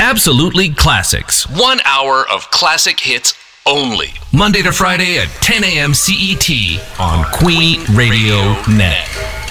Absolutely Classics. 1 hour of classic hits only. Monday to Friday at 10 a.m. CET on Queen Radio Net.